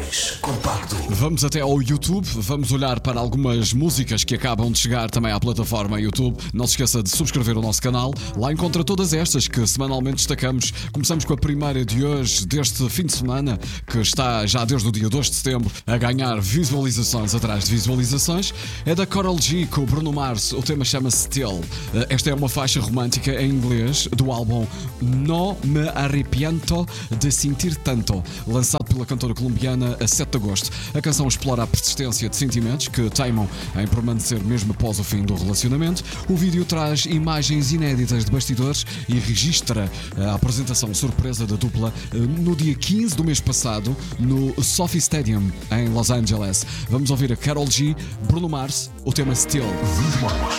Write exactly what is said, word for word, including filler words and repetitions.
dois, compacto. Vamos até ao YouTube, vamos olhar para algumas músicas que acabam de chegar também à plataforma YouTube. Não se esqueça de subscrever o nosso canal, lá encontra todas estas que semanalmente destacamos. Começamos com a primeira de hoje, deste fim de semana, que está já desde o dia dois de setembro a ganhar visualizações atrás de visualizações. É da Karol G com o Bruno Mars, o tema chama-se Still. Esta é uma faixa romântica em inglês do álbum No Me Arrepiento de Sentir Tanto, lançado pela cantora colombiana a sete de agosto. A canção explora a persistência de sentimentos que teimam em permanecer mesmo após o fim do relacionamento. O vídeo traz imagens inéditas de bastidores e registra a apresentação surpresa da dupla no dia quinze do mês passado no Sophie Stadium em Los Angeles. Vamos ouvir a Karol G, Bruno Mars, o tema Still.